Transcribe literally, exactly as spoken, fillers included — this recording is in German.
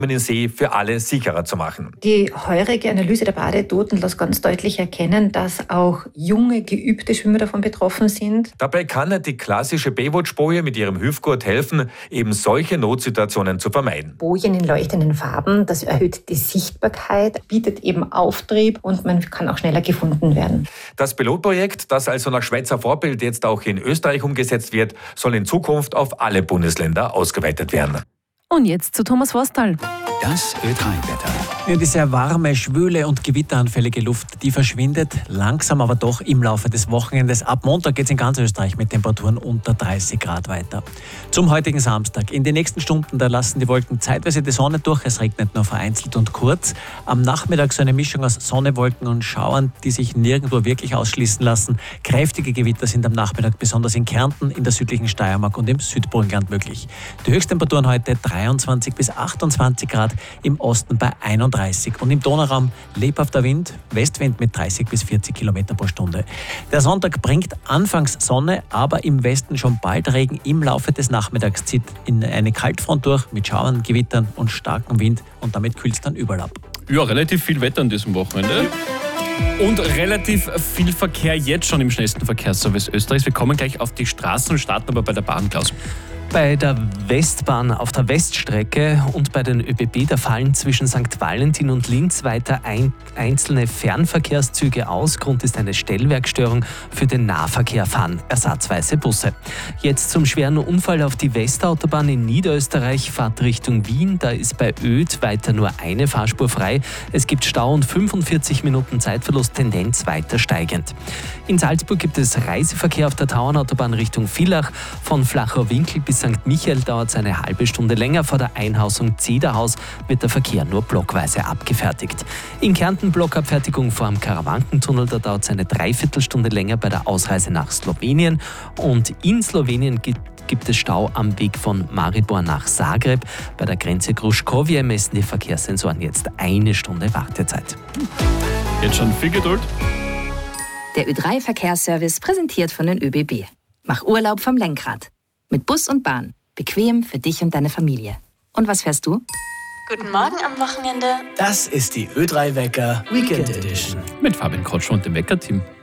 den See für alle sicherer zu machen. Die heurige Analyse der Badetoten lässt ganz deutlich erkennen, dass auch junge, geübte Schwimmer davon betroffen sind. Dabei kann die klassische Baywatch-Boje mit ihrem Hüftgurt helfen, eben solche Notsituationen zu vermeiden. Bojen in leuchtenden Farben, das erhöht die Sichtbarkeit, bietet eben Auftrieb und man kann auch schneller gefunden werden. Das Pilotprojekt, das also nach Schweizer Vorbild jetzt auch in Österreich umgesetzt wird, soll in Zukunft auf alle Bundesländer ausgeweitet werden. Und jetzt zu Thomas Forstal. Das Ö drei Wetter. Ja, die sehr warme, schwüle und gewitteranfällige Luft, die verschwindet langsam, aber doch im Laufe des Wochenendes. Ab Montag geht es in ganz Österreich mit Temperaturen unter dreißig Grad weiter. Zum heutigen Samstag. In den nächsten Stunden, da lassen die Wolken zeitweise die Sonne durch. Es regnet nur vereinzelt und kurz. Am Nachmittag so eine Mischung aus Sonne, Wolken und Schauern, die sich nirgendwo wirklich ausschließen lassen. Kräftige Gewitter sind am Nachmittag besonders in Kärnten, in der südlichen Steiermark und im Südburgenland möglich. Die Höchsttemperaturen heute dreiundzwanzig bis achtundzwanzig Grad, im Osten bei einunddreißig. Und im Donauraum lebhafter Wind, Westwind mit dreißig bis vierzig Kilometer pro Stunde. Der Sonntag bringt anfangs Sonne, aber im Westen schon bald Regen. Im Laufe des Nachmittags zieht in eine Kaltfront durch mit Schauern, Gewittern und starkem Wind und damit kühlt es dann überall ab. Ja, relativ viel Wetter an diesem Wochenende. Und relativ viel Verkehr jetzt schon im schnellsten Verkehrsservice Österreichs. Wir kommen gleich auf die Straßen und starten aber bei der Bahn, Klaus. Bei der Westbahn auf der Weststrecke und bei den ÖBB, da fallen zwischen Sankt Valentin und Linz weiter ein, einzelne Fernverkehrszüge aus. Grund ist eine Stellwerkstörung. Für den Nahverkehr fahren ersatzweise Busse. Jetzt zum schweren Unfall auf die Westautobahn in Niederösterreich, Fahrt Richtung Wien. Da ist bei Oedt weiter nur eine Fahrspur frei. Es gibt Stau und fünfundvierzig Minuten Zeitverlust, Tendenz weiter steigend. In Salzburg gibt es Reiseverkehr auf der Tauernautobahn Richtung Villach. Von Flachau-Winkel bis Sankt Michael dauert es eine halbe Stunde länger. Vor der Einhausung Zederhaus wird der Verkehr nur blockweise abgefertigt. In Kärnten Blockabfertigung vor dem Karawankentunnel, da dauert es eine Dreiviertelstunde länger bei der Ausreise nach Slowenien. Und in Slowenien gibt gibt es Stau am Weg von Maribor nach Zagreb. Bei der Grenze Gruškovje messen die Verkehrssensoren jetzt eine Stunde Wartezeit. Jetzt schon viel Geduld. Der Ö drei Verkehrsservice präsentiert von den ÖBB. Mach Urlaub vom Lenkrad. Mit Bus und Bahn. Bequem für dich und deine Familie. Und was fährst du? Guten Morgen am Wochenende. Das ist die Ö drei Wecker Weekend Edition. Mit Fabian Kotsch und dem Wecker-Team.